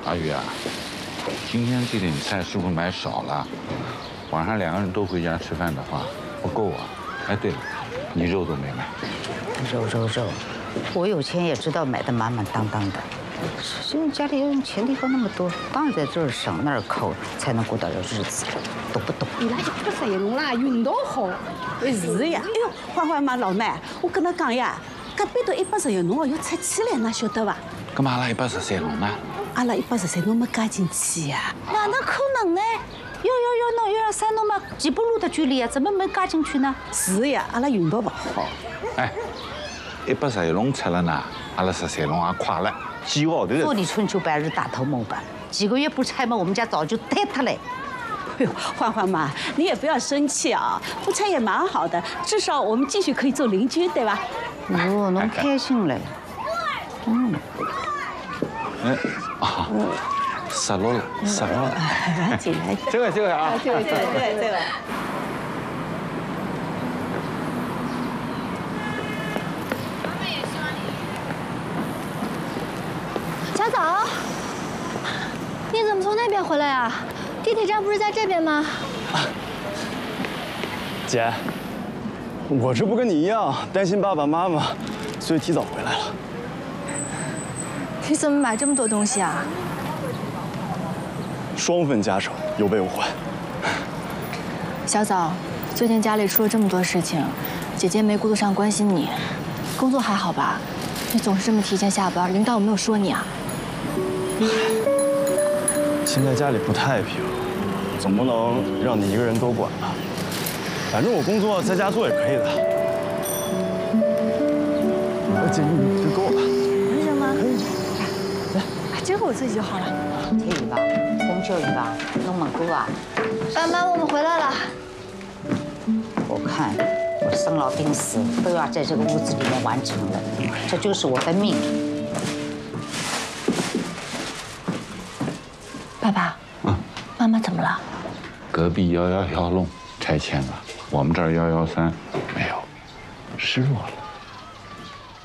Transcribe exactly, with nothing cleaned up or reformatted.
阿宇啊，今天这点菜是不是买少了？晚上两个人都回家吃饭的话，不够啊。哎，对了，你肉都没买。 肉肉肉，我有钱也知道买的满满当当的。现在家里钱地方那么多，当然在这儿省那儿抠，才能过到这日子，懂不懂？ 伊拉就不晒弄啦，运动好。 哎是呀，哎呦，欢欢嘛，老妹，我跟他讲呀，隔壁头一百十一弄哦要拆迁了，㑚晓得伐？ 干嘛拉一百十三弄呢？ 阿拉一百十三弄没加进去呀。 哪能可能呢？幺幺幺弄幺幺三弄嘛，几步路的距离啊，怎么没加进去呢？ 是呀，阿拉运道不好。 哎，一百十一弄拆了呢，阿拉十三弄也快了，几个号头。 做你春秋白日大头梦吧，几个月不拆嘛，我们家早就呆塌嘞。 哎呦，欢欢嘛，你也不要生气啊，不拆也蛮好的，至少我们继续可以做邻居，对吧？ 哦，侬开心嘞。嗯。 哎啊。失落了，失落了。 来进来， 这个这个啊， 这个这个这个这个。 小枣，你怎么从那边回来啊？地铁站不是在这边吗？ 姐，我这不跟你一样担心爸爸妈妈，所以提早回来了。 你怎么买这么多东西啊？ 双份家产，有备无患。 小枣，最近家里出了这么多事情，姐姐没顾得上关心你。工作还好吧？你总是这么提前下班，领导有没有说你啊？ 现在家里不太平，总不能让你一个人多管吧？反正我工作在家做也可以的。姐，你就够了。 能行吗？ 可以。 来，这个我自己就好了。 菜鱼吧，红椒鱼吧，弄门狗啊。 爸妈，我们回来了。 我看我生老病死都要在这个屋子里面完成了，这就是我的命。 爸爸，嗯，妈妈怎么了？ 隔壁幺幺幺弄拆迁了，我们这儿幺幺三没有，失落了。